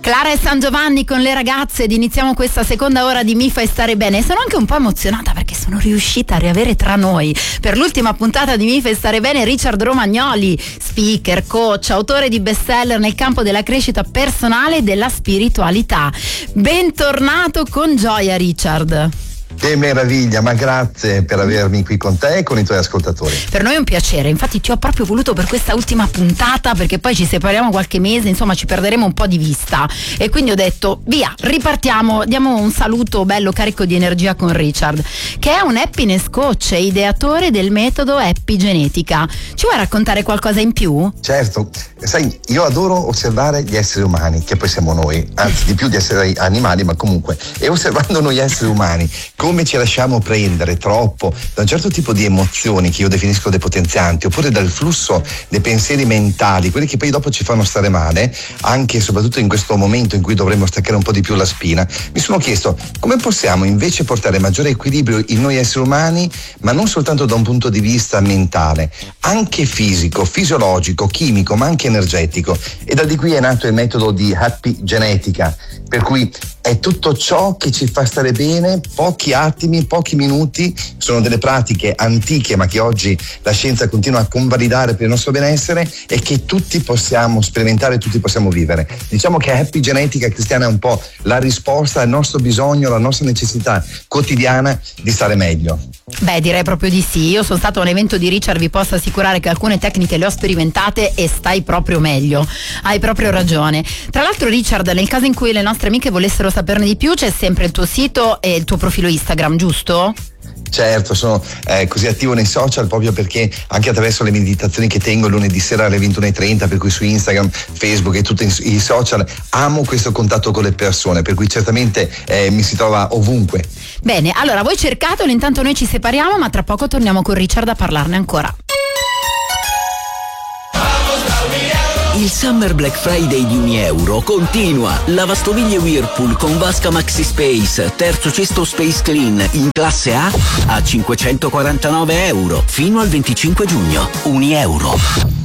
Clara e San Giovanni con le ragazze ed iniziamo questa seconda ora di Mi fai stare bene. Sono anche un po' emozionata perché sono riuscita a riavere tra noi per l'ultima puntata di Mi fai stare bene Richard Romagnoli, speaker, coach, autore di bestseller nel campo della crescita personale e della spiritualità. Bentornato con gioia, Richard. Che meraviglia, ma grazie per avermi qui con te e con i tuoi ascoltatori. Per noi è un piacere, infatti ti ho proprio voluto per questa ultima puntata perché poi ci separiamo qualche mese, insomma ci perderemo un po' di vista e quindi ho detto via, ripartiamo, diamo un saluto bello carico di energia con Richard, che è un happiness coach e ideatore del metodo Epigenetica. Ci vuoi raccontare qualcosa in più? Certo, sai, io adoro osservare gli esseri umani, che poi siamo noi, anzi di più di essere animali, ma comunque, e osservando noi esseri umani, come ci lasciamo prendere troppo da un certo tipo di emozioni che io definisco depotenzianti, oppure dal flusso dei pensieri mentali, quelli che poi dopo ci fanno stare male, anche e soprattutto in questo momento in cui dovremmo staccare un po' di più la spina. Mi sono chiesto come possiamo invece portare maggiore equilibrio in noi esseri umani, ma non soltanto da un punto di vista mentale, anche fisico, fisiologico, chimico, ma anche energetico. E da di qui è nato il metodo di Epigenetica, per cui è tutto ciò che ci fa stare bene, pochi attimi, pochi minuti, sono delle pratiche antiche ma che oggi la scienza continua a convalidare per il nostro benessere e che tutti possiamo sperimentare, tutti possiamo vivere. Diciamo che Epigenetica cristiana è un po' la risposta al nostro bisogno, alla nostra necessità quotidiana di stare meglio. Beh, direi proprio di sì. Io sono stato a un evento di Richard, vi posso assicurare che alcune tecniche le ho sperimentate e stai proprio meglio. Hai proprio ragione. Tra l'altro, Richard, nel caso in cui le nostre amiche volessero saperne di più, c'è sempre il tuo sito e il tuo profilo Instagram, giusto? Certo, sono così attivo nei social proprio perché anche attraverso le meditazioni che tengo lunedì sera alle 21:30, per cui su Instagram, Facebook e tutti i social amo questo contatto con le persone, per cui certamente mi si trova ovunque. Bene, allora voi cercatelo, intanto noi ci separiamo, ma tra poco torniamo con Richard a parlarne ancora. Il Summer Black Friday di €1 continua. Lavastoviglie Whirlpool con vasca Maxi Space, terzo cesto Space Clean in classe A a €549 fino al 25 giugno. €1.